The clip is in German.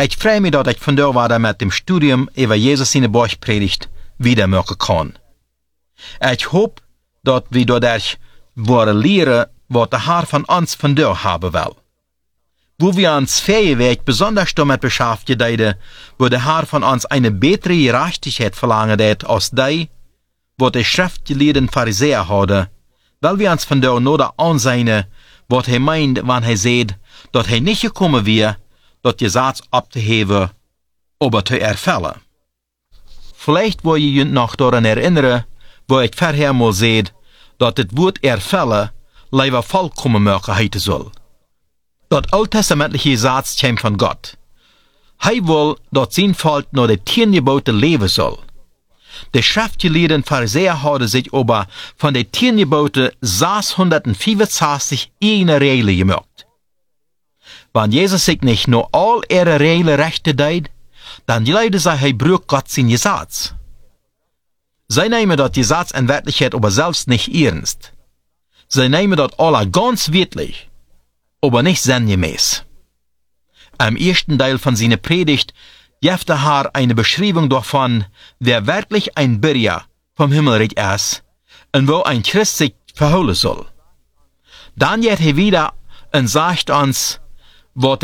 Ich freue mich, dass ich von der Weide mit dem Studium über Jesus in der Bergpredigt wiedermachen kann. Ich hoffe, dass wir dadurch wollen lernen, was der Herr von uns von der haben will. Wo wir uns fähig besonders damit beschäftigen, wo der Herr von uns eine bessere Gerechtigkeit verlangen hat, als die, wo die schriftgelehrten Pharisäer haben, weil wir uns von der nur ansehen, was er meint, wenn er sagt, dass er nicht gekommen wäre, das Gesetz abzuheben, aber zu erfüllen. Vielleicht wollt ihr euch noch daran erinnern, wo ich vorher mal sehe, dass das Wort erfüllen leider vollkommen möglich heißen soll. Das alttestamentliche Gesetz kommt von Gott. Er will, dass sein Volk nur die 10 Gebote leben soll. Die schriftgelehrten Pharisäer haben sich aber von den 10 Geboten 665 eine Regel gemacht. Wenn Jesus sich nicht nur all ihre reelle Rechte deed, dann leiden sie, er braucht Gott sein Gesetz. Sie nehmen das Gesetz in Wirklichkeit aber selbst nicht ernst. Sie nehmen das alle ganz wörtlich, aber nicht sinngemäß. Im ersten Teil von seiner Predigt gibt der Herr eine Beschreibung davon, wer wirklich ein Bürger vom Himmelreich ist und wo ein Christ sich verholen soll. Dann geht er wieder und sagt uns, was